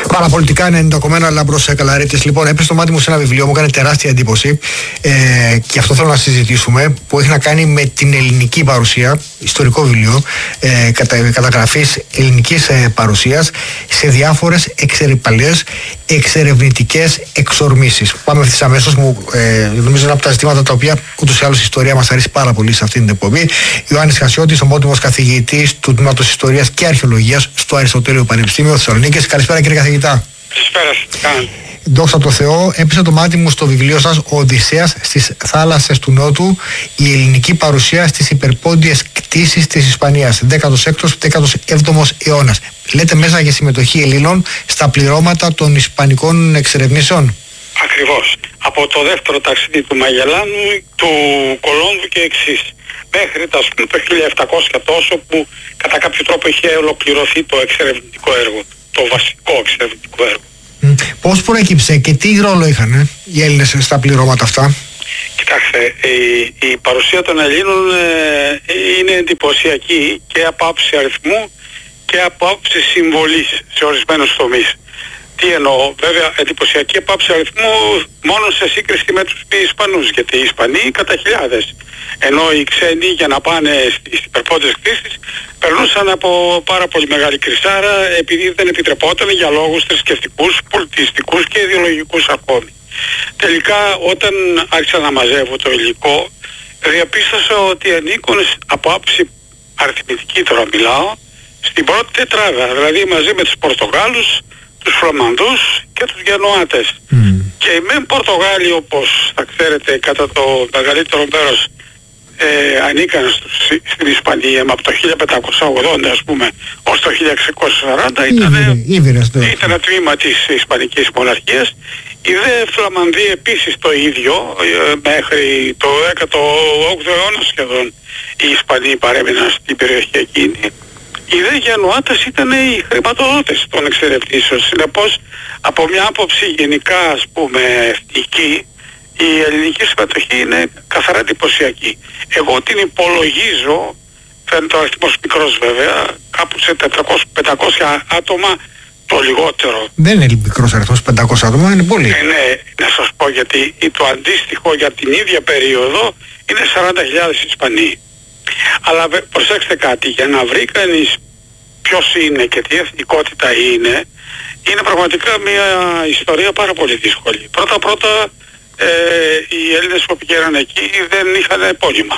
Παραπολιτικά 90,1 Λάμπρος Καλαρίτης. Λοιπόν, έπεσε το μάτι μου σε ένα βιβλίο, μου έκανε τεράστια εντύπωση και αυτό θέλω να συζητήσουμε, που έχει να κάνει με την ελληνική παρουσία, ιστορικό βιβλίο, καταγραφής ελληνικής παρουσίας σε διάφορες εξερυπαλλίες, εξερευνητικές εξορμήσεις. Πάμε ευθύς αμέσως, νομίζω είναι από τα ζητήματα τα οποία ούτως ή άλλως η ιστορία μας αρέσει πάρα πολύ σε αυτήν την εκπομπή. Ιωάννης Χασιώτης, ομότιμος καθηγητής του Τμήματος Ιστορίας και Αρχαιολογίας στο Αριστοτέλειο Πανεπιστήμιο Θεσσαλονίκης. Καλησπέρα κύριε καθηγητά. Καλησπέρα. Δόξα τω Θεώ, έπεσε το μάτι μου στο βιβλίο σας «Ο Οδυσσέας στις θάλασσες του Νότου, η ελληνική παρουσία στις υπερπόντιες κτίσεις της Ισπανίας, 16ος-17ος αιώνας». Λέτε μέσα για συμμετοχή Ελλήνων στα πληρώματα των Ισπανικών εξερευνήσεων. Ακριβώς. Από το δεύτερο ταξίδι του Μαγελάνου, του Κολόμβου και εξής. Μέχρι το 1700 τόσο, που κατά κάποιο τρόπο είχε ολοκληρωθεί το εξερευνητικό έργο, το βασικό εξερευνητικό έργο. Πώς προέκυψε και τι ρόλο είχαν οι Έλληνες στα πληρώματα αυτά? Κοιτάξτε, η παρουσία των Ελλήνων είναι εντυπωσιακή και από άποψη αριθμού και από άποψη συμβολής σε ορισμένους τομείς. Τι εννοώ? Βέβαια, εντυπωσιακή από άποψη αριθμού μόνο σε σύγκριση με τους Ισπανούς, γιατί οι Ισπανοί κατά χιλιάδες, ενώ οι ξένοι για να πάνε στις υπερπόντιες κτίσεις περνούσαν από πάρα πολύ μεγάλη κρυσάρα, επειδή δεν επιτρεπόταν για λόγους θρησκευτικούς, πολιτιστικούς και ιδεολογικούς ακόμη. Τελικά, όταν άρχισα να μαζεύω το υλικό, διαπίστωσα ότι ανήκουν από άποψη αριθμητική, τώρα μιλάω, στην πρώτη τετράδα, δηλαδή μαζί με τους Πορτογάλους, τους Φλαμανδούς και τους Γενουάτες. Και οι μεν Πορτογάλοι, όπως θα ξέρετε, κατά το μεγαλύτερο μέρος ανήκαν στην Ισπανία, από το 1580 ας πούμε ως το 1640 ήταν τμήμα της Ισπανικής Μοναρχίας. Οι δε Φλαμανδοί επίσης το ίδιο, μέχρι το 18ο αιώνα σχεδόν οι Ισπανοί παρέμειναν στην περιοχή εκείνη. Οι δε Γενουάτες ήταν οι χρηματοδότες των εξερευνήσεων. Συνεπώς, από μια άποψη γενικά ας πούμε εθνική, η ελληνική συμμετοχή είναι καθαρά εντυπωσιακή. Εγώ την υπολογίζω, φαίνεται ο αριθμός μικρός βέβαια, κάπου σε 400-500 άτομα το λιγότερο. Δεν είναι μικρός αριθμός, 500 άτομα, είναι πολύ. Ναι, να σας πω, γιατί το αντίστοιχο για την ίδια περίοδο είναι 40.000 Ισπανοί. Αλλά προσέξτε κάτι, για να βρει κανείς ποιος είναι και τι εθνικότητα είναι πραγματικά μια ιστορία πάρα πολύ δύσκολη. Πρώτα οι Έλληνες που πηγαίναν εκεί δεν είχαν επώνυμα.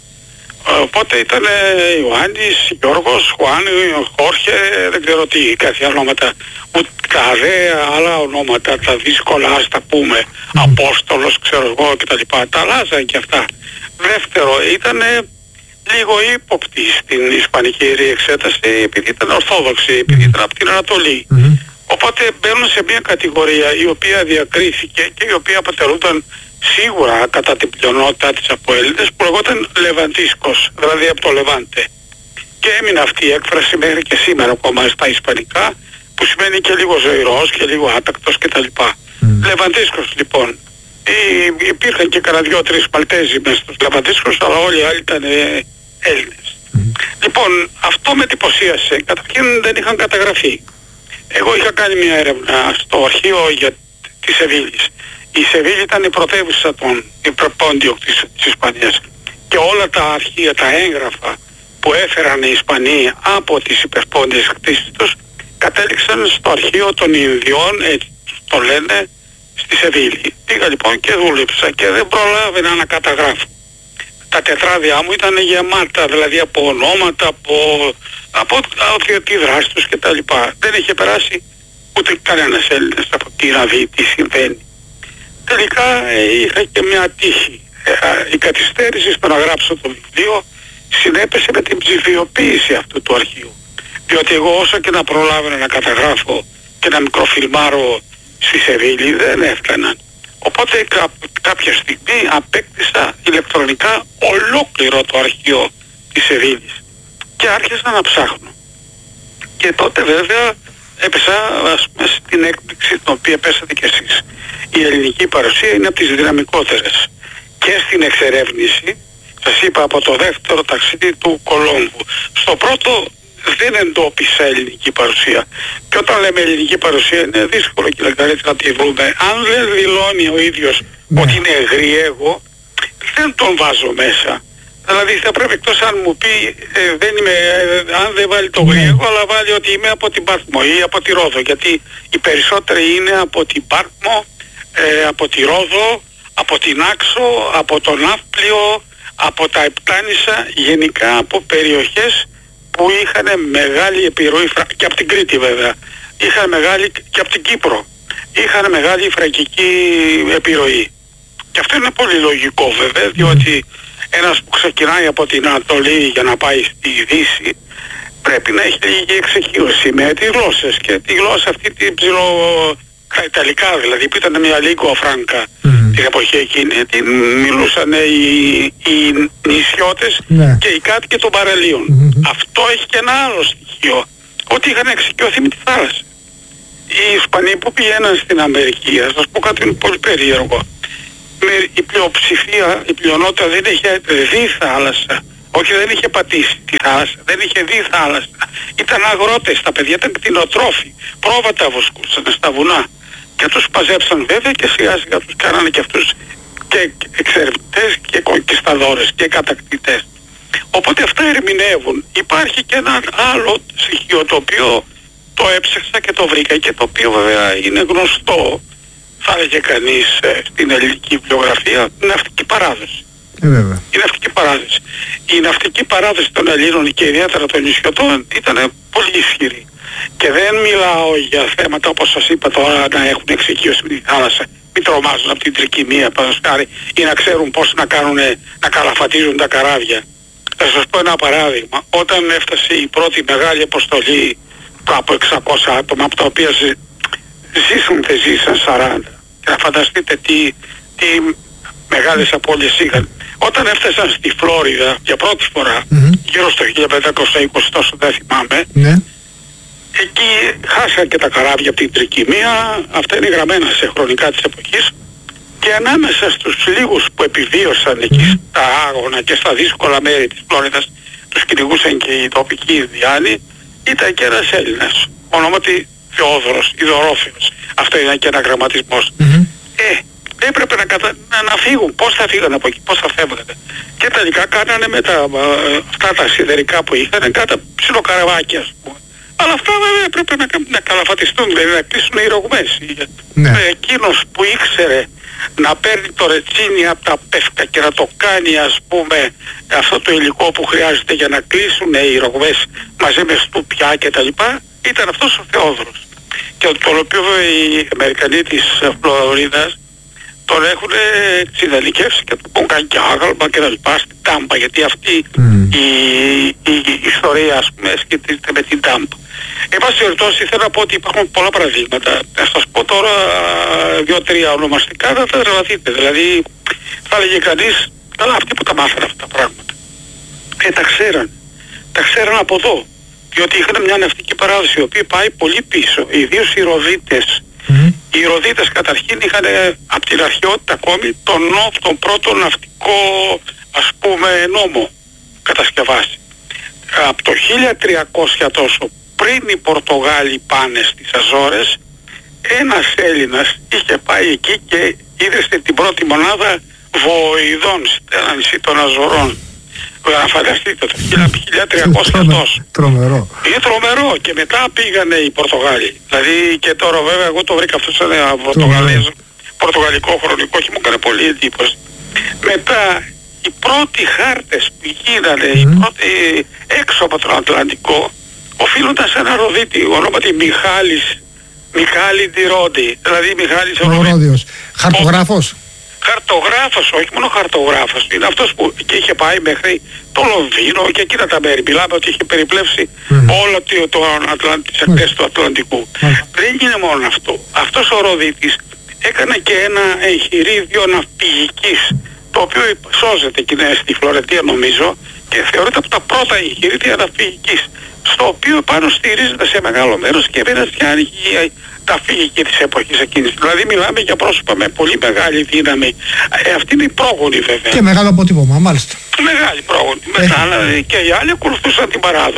Οπότε ήταν Ιωάννης, Γιώργος, Χουάνι, Χόρχε, δεν ξέρω τι, κάτι ονόματα, ούτε τα άλλα ονόματα, τα δύσκολα ας τα πούμε, Απόστολος, ξέρω εγώ κτλ. Τα αλλάζαν και αυτά. Δεύτερο, ήταν λίγο ύποπτη στην Ισπανική Ιερή Εξέταση, επειδή ήταν Ορθόδοξη, επειδή ήταν από την Ανατολή. Οπότε μπαίνουν σε μια κατηγορία η οποία διακρίθηκε και η οποία αποτελούνταν σίγουρα κατά την πλειονότητά της από Έλληνες, που λεγόταν Λεβαντίσκος, δηλαδή από το Λεβάντε. Και έμεινε αυτή η έκφραση μέχρι και σήμερα ακόμα στα Ισπανικά, που σημαίνει και λίγο ζωηρός και λίγο άτακτος κτλ. Λεβαντίσκος λοιπόν. Υπήρχαν και κανένα 2-3 Μαλτέζοι μέσα στους Λεβαντίσκους, αλλά όλοι οι άλλοι ήταν Έλληνες. Λοιπόν, αυτό με εντυπωσίασε. Καταρχήν δεν είχαν καταγραφεί. Εγώ είχα κάνει μια έρευνα στο αρχείο για τη Σεβίλης. Η Σεβίλη ήταν η πρωτεύουσα των υπερπόντιων της Ισπανίας. Και όλα τα αρχεία, τα έγγραφα που έφεραν οι Ισπανοί από τις υπερπόντιες κτίσεις τους κατέληξαν στο αρχείο των Ινδιών, έτσι το λένε, στη Σεβίλη. Πήγα λοιπόν και δούλεψα και δεν προλάβαινα να καταγράφω. Τα τετράδια μου ήταν γεμάτα, δηλαδή από ονόματα, από τη δράση τους κτλ. Δεν είχε περάσει ούτε κανένας Έλληνας από εκεί να δει τι συμβαίνει. Τελικά είχα και μια τύχη. Η καθυστέρηση στο να γράψω το βιβλίο συνέπεσε με την ψηφιοποίηση αυτού του αρχείου. Διότι εγώ όσο και να προλάβαινα να καταγράφω και να μικροφιλμάρω στη Σεβίλη δεν έφταναν. Οπότε κάποια στιγμή απέκτησα ηλεκτρονικά ολόκληρο το αρχείο της Σεβίλης και άρχισα να ψάχνω. Και τότε βέβαια έπεσα στην έκπληξη την οποία πέσατε κι εσείς. Η ελληνική παρουσία είναι από τις δυναμικότερες. Και στην εξερεύνηση, σας είπα από το δεύτερο ταξίδι του Κολόμβου. Στο πρώτο δεν εντόπισα ελληνική παρουσία. Και όταν λέμε ελληνική παρουσία είναι δύσκολο, κύριε Καρέτη, να τη βρούμε. Αν δεν δηλώνει ο ίδιος ότι είναι γριέγο, δεν τον βάζω μέσα. Δηλαδή θα πρέπει, εκτός αν μου πει αν δεν βάλει το γριέγο, αλλά βάλει ότι είμαι από την Πάρκμο ή από τη Ρόδο, γιατί οι περισσότεροι είναι από την Πάρκμο, από τη Ρόδο, από την Άξο, από τον Ναύπλιο, από τα Επτάνησα, γενικά από περιοχές που είχαν μεγάλη επιρροή, και από την Κρήτη βέβαια, είχαν μεγάλη, και από την Κύπρο, είχαν μεγάλη φραγκική επιρροή. Και αυτό είναι πολύ λογικό βέβαια, διότι ένας που ξεκινάει από την Ανατολή για να πάει στη Δύση πρέπει να έχει λίγη εξοικείωση με τις γλώσσες, και τη γλώσσα αυτή την Ιταλικά δηλαδή, που ήταν μια λίγκουα φράγκα την εποχή εκείνη, την μιλούσαν οι νησιώτες και οι κάτοικοι των παραλίων. Αυτό έχει και ένα άλλο στοιχείο, ότι είχαν εξοικειωθεί με τη θάλασσα. Οι Ισπανοί που πηγαίναν στην Αμερική, θα σας πω κάτι είναι πολύ περίεργο, η πλειοψηφία, η πλειονότητα δεν είχε δει θάλασσα. Όχι, δεν είχε πατήσει τη θάλασσα, δεν είχε δει θάλασσα. Ήταν αγρότες, τα παιδιά ήταν κτηνοτρόφοι, πρόβατα βοσκούσαν στα βουνά. Και τους παζέψαν βέβαια και σιγά σιγά τους κάνανε και αυτούς και εξερευνητές και κονκισταδόρες και κατακτητές. Οπότε αυτά ερμηνεύουν. Υπάρχει και ένα άλλο στοιχείο το οποίο το έψαξα και το βρήκα και το οποίο βέβαια είναι γνωστό, θα έλεγε κανείς, στην ελληνική βιβλιογραφία, η ναυτική παράδοση. Η ναυτική παράδοση. Η ναυτική παράδοση των Ελλήνων και ιδιαίτερα των νησιωτών ήταν πολύ ισχυρή. Και δεν μιλάω για θέματα όπως σας είπα τώρα να έχουν εξοικείωση με τη θάλασσα, μην τρομάζουν από την τρικυμία ή να ξέρουν πώς να καλαφατίζουν τα καράβια. Θα σας πω ένα παράδειγμα. Όταν έφτασε η πρώτη μεγάλη αποστολή από 600 άτομα, από τα οποία δεν ζήσαν 40, και να φανταστείτε τι μεγάλες απώλειες είχαν. Όταν έφτασαν στη Φλόριδα για πρώτη φορά, γύρω στο 1520, τόσο δεν θυμάμαι, εκεί χάσαν και τα καράβια από την τρικυμία, αυτά είναι γραμμένα σε χρονικά της εποχής, και ανάμεσα στους λίγους που επιβίωσαν εκεί στα άγωνα και στα δύσκολα μέρη της Φλόριδας, τους κυνηγούσαν και οι τοπικοί Ινδιάνοι, ήταν και ένας Έλληνας, ονόματι Θεόδωρος, Ιδωρόφιος. Αυτό ήταν και ένα γραμματισμός. Έπρεπε να φύγουν. Πώς θα φύγανε από εκεί, πώς θα φεύγανε. Και τελικά κάνανε με αυτά τα σιδερικά που είχαν, κάτα ψιλοκαραβάκια, ας πούμε. Αλλά αυτά βέβαια έπρεπε να καλαφατιστούν, δηλαδή να κλείσουν οι ρογμές. Εκείνος που ήξερε να παίρνει το ρετσίνι από τα πεύκα και να το κάνει, ας πούμε, αυτό το υλικό που χρειάζεται για να κλείσουν οι ρογμές μαζί με στουπιά και τα λοιπά, ήταν αυτός ο Θεόδωρος. Και τον οποίο οι Αμερικανοί της Φλωρίδας τον έχουν συνδελικεύσει και του έχουν κάνει και άγαλμα και τα λοιπά στην Τάμπα, γιατί αυτή η ιστορία, ας πούμε, σχετίζεται με την Τάμπα. Εν πάση περιπτώσει θέλω να πω ότι υπάρχουν πολλά παραδείγματα. Θα σας πω τώρα 2-3 ονομαστικά, θα τα τρελαθείτε. Δηλαδή θα έλεγε κανείς, καλά, αυτοί που τα μάθανε αυτά τα πράγματα τα ξέραν από εδώ, διότι είχαν μια ναυτική παράδοση η οποία πάει πολύ πίσω, ιδίως οι Ροδίτες. Οι Ροδίτες καταρχήν είχαν από την αρχαιότητα ακόμη τον πρώτο ναυτικό, ας πούμε, νόμο κατασκευάσει. Από το 1300 τόσο, πριν οι Πορτογάλοι πάνε στις Αζόρες, ένας Έλληνας είχε πάει εκεί και ίδρυσε την πρώτη μονάδα βοηδών σε ένα νησί των Αζωρών. Να φανταστείτε το 1300 τόσο. Τρομερό. Είναι τρομερό. Και μετά πήγανε οι Πορτογάλοι. Δηλαδή και τώρα βέβαια εγώ το βρήκα αυτό σε ένα πορτογαλικό χρονικό και μου έκανε πολύ εντύπωση. Μετά οι πρώτοι χάρτες που γίνανε, οι πρώτοι έξω από τον Ατλαντικό, οφείλονταν σε ένα Ροδίτη, ονόματι Μιχάλη Ντιρόντι. Δηλαδή Μιχάλης ο Ρόδιος. Χαρτογράφος. Χαρτογράφος, όχι μόνο χαρτογράφος, είναι αυτός που και είχε πάει μέχρι το Λονδίνο και εκείνα τα μέρη. Μιλάμε ότι είχε περιπλέψει όλο τις ακτές του Ατλαντικού. Δεν είναι μόνο αυτό. Αυτός ο Ροδίτης έκανε και ένα εγχειρίδιο ναυπηγικής, το οποίο σώζεται εκεί στη Φλωρεντία νομίζω και θεωρείται από τα πρώτα εγχειρίδια ναυπηγικής, στο οποίο πάνω στηρίζεται σε μεγάλο μέρος και δεν ανοίγει τα φυγική της εποχής εκείνης. Δηλαδή μιλάμε για πρόσωπα με πολύ μεγάλη δύναμη. Αυτή είναι η πρόγονη βέβαια. Και μεγάλο αποτύπωμα, μάλιστα. Μεγάλη πρόγονη. Μετά και οι άλλοι ακολουθούσαν την παράδοση.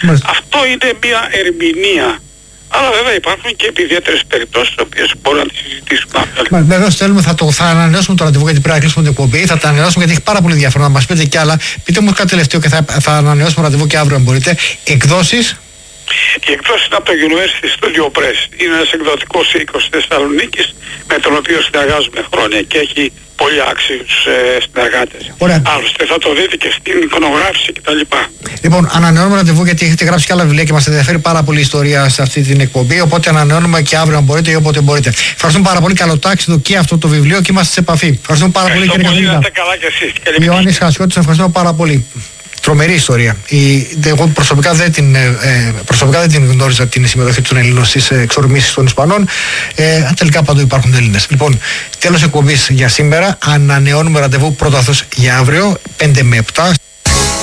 Αυτό είναι μια ερμηνεία. Αλλά βέβαια υπάρχουν και ιδιαίτερες περιπτώσεις, τις οποίες μπορούμε να τις συζητήσουμε. Βεβαίως θα ανανεώσουμε το ραντεβού, γιατί πρέπει να κλείσουμε την εκπομπή. Θα τα ανανεώσουμε γιατί έχει πάρα πολύ ενδιαφέρον να μας πείτε κι άλλα. Πείτε μου κάτι τελευταίο και θα ανανεώσουμε ραντεβού και αύριο αν μπορείτε. Εκδόσεις. Η εκδόση είναι από το University Studio Press. Είναι ένας εκδοτικός οίκος της Θεσσαλονίκης με τον οποίο συνεργάζομαι χρόνια και έχει πολύ άξιους συνεργάτες. Άλλωστε θα το δείτε και στην εικονογράφηση κτλ. Λοιπόν, ανανεώνουμε ραντεβού γιατί έχετε γράψει και άλλα βιβλία και μας ενδιαφέρει πάρα πολύ η ιστορία σε αυτή την εκπομπή. Οπότε ανανεώνουμε και αύριο αν μπορείτε ή όποτε μπορείτε. Ευχαριστούμε πάρα πολύ. Καλό τάξιδο και αυτό το βιβλίο και είμαστε σε επαφή. Ευχαριστούμε πάρα πολύ, κύριε Καθηγητά. Να είστε καλά κι εσείς. Ιωάννης Χασιώτης, ευχαριστούμε πάρα πολύ. Τρομερή ιστορία. Εγώ προσωπικά δεν την γνώριζα την συμμετοχή των Ελλήνων στις εξορμήσεις των Ισπανών. Τελικά παντού υπάρχουν Έλληνες. Λοιπόν, τέλος εκπομπής για σήμερα. Ανανεώνουμε ραντεβού πρώτο για αύριο, 5 με 7.